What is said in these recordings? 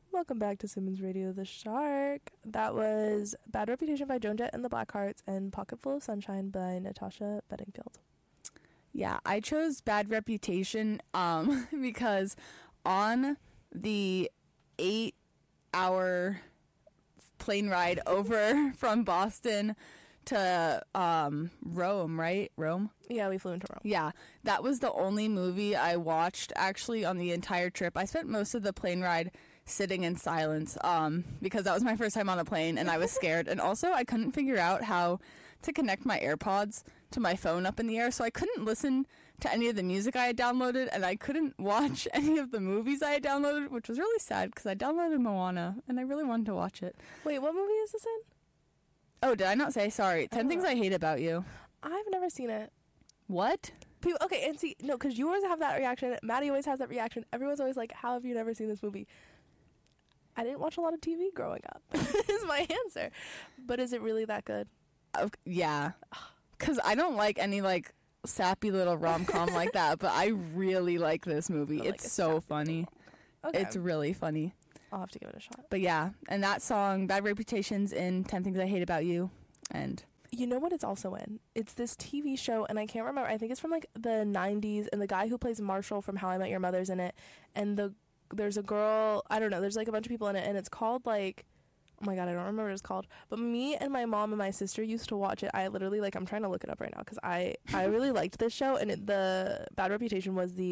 Welcome back to Simmons Radio the Shark. That was Bad Reputation by Joan Jett and the Blackhearts and Pocketful of Sunshine by Natasha Bedingfield. Yeah, I chose Bad Reputation because on the 8-hour plane ride over from Boston to Rome, right? Rome? Yeah, we flew into Rome. Yeah, that was the only movie I watched actually on the entire trip. I spent most of the plane ride sitting in silence because that was my first time on a plane and I was scared. And also I couldn't figure out how to connect my AirPods to my phone up in the air, so I couldn't listen to any of the music I had downloaded and I couldn't watch any of the movies I had downloaded, which was really sad because I downloaded Moana and I really wanted to watch it. Wait, what movie is this in? Oh, did I not say? Sorry. 10 Things I Hate About You. I've never seen it. What? People, okay, and see, no, because you always have that reaction. Maddie always has that reaction. Everyone's always like, how have you never seen this movie? I didn't watch a lot of TV growing up, is my answer. But is it really that good? Yeah. Because I don't like any, like, sappy little rom-com like that, but I really like this movie. Like it's so funny. Okay. It's really funny. I'll have to give it a shot. But yeah, and that song, Bad Reputation's in 10 Things I Hate About You. And you know what it's also in? It's this TV show, and I can't remember. I think it's from, like, the 90s, and the guy who plays Marshall from How I Met Your Mother's in it, and there's a girl, I don't know, there's, like, a bunch of people in it, and it's called, like, oh my god, I don't remember what it's called. But me and my mom and my sister used to watch it. I literally, like, I'm trying to look it up right now, because I really liked this show, and the Bad Reputation was the,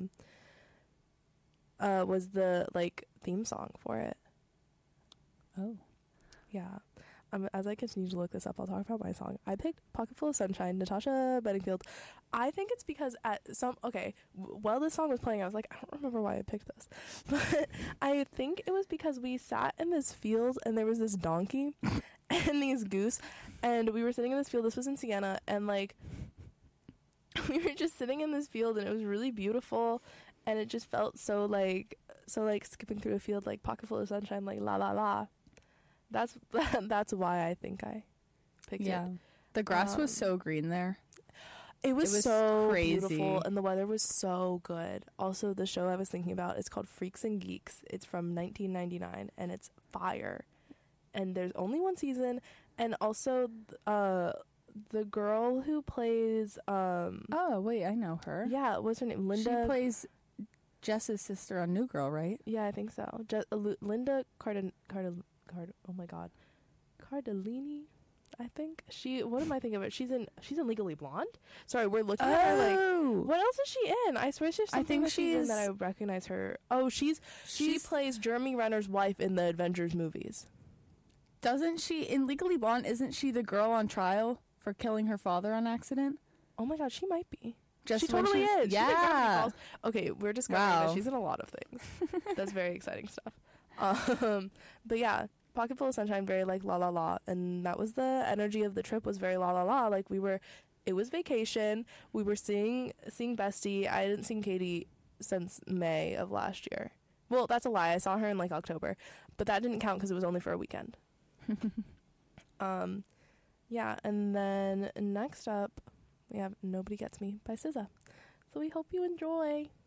like, theme song for it. oh. Yeah. As I continue to look this up, I'll talk about my song. I picked Pocketful of Sunshine, Natasha Bedingfield. I think it's because while this song was playing, I was like, I don't remember why I picked this. But I think it was because we sat in this field and there was this donkey and these goose, and we were sitting in this field. This was in Siena, and, like, we were just sitting in this field, and it was really beautiful, and it just felt so skipping through a field, like, Pocketful of Sunshine, like, la la la. That's why I think I picked it. The grass was so green there. It was so crazy. beautiful, and the weather was so good. Also, the show I was thinking about is called Freaks and Geeks. It's from 1999, and it's fire. And there's only one season. And also, the girl who plays... oh, wait, I know her. Yeah, what's her name? Linda... She plays Jess's sister on New Girl, right? Yeah, I think so. Linda oh my god, Cardellini, I think. What am I thinking of? She's in Legally Blonde. Sorry, we're looking at her like, what else is she in? I swear she's something that I recognize her. Oh, she plays Jeremy Renner's wife in the Avengers movies. Doesn't she, in Legally Blonde, isn't she the girl on trial for killing her father on accident? Oh my god, she might be. Just she totally is. Yeah. Okay, we're discovering that she's in a lot of things. That's very exciting stuff. But yeah, Pocketful of Sunshine, very, like, la la la, and that was the energy of the trip, was very la la la. Like, it was vacation. We were seeing Bestie. I didn't see Katie since May of last year. Well, that's a lie. I saw her in, like, October, but that didn't count because it was only for a weekend. Yeah, and then next up we have Nobody Gets Me by SZA. So we hope you enjoy.